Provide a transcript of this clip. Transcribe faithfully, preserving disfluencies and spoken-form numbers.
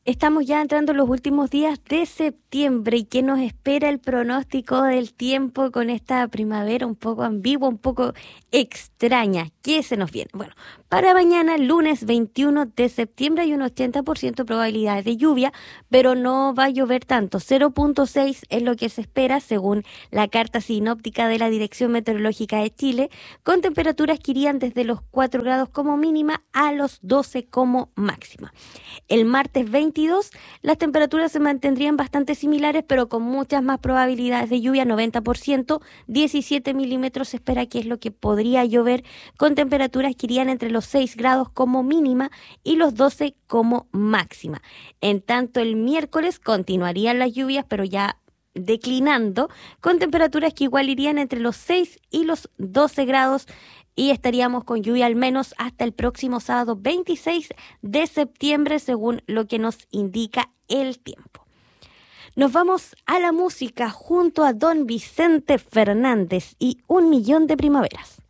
Estamos ya entrando en los últimos días de septiembre y ¿qué nos espera el pronóstico del tiempo con esta primavera un poco ambigua, un poco extraña? ¿Qué se nos viene? Bueno, para mañana, lunes veintiuno de septiembre, hay un ochenta por ciento probabilidad de lluvia, pero no va a llover tanto. cero punto seis es lo que se espera según la carta sinóptica de la Dirección Meteorológica de Chile, con temperaturas que irían desde los cuatro grados como mínima a los doce como máxima. El martes veintidós las temperaturas se mantendrían bastante similares, pero con muchas más probabilidades de lluvia, noventa por ciento, diecisiete milímetros se espera que es lo que podría llover, con temperaturas que irían entre los seis grados como mínima y los doce como máxima. En tanto, el miércoles continuarían las lluvias, pero ya declinando, con temperaturas que igual irían entre los seis y los doce grados, y estaríamos con lluvia al menos hasta el próximo sábado veintiséis de septiembre, según lo que nos indica el tiempo. Nos vamos a la música junto a don Vicente Fernández y Un Millón de Primaveras.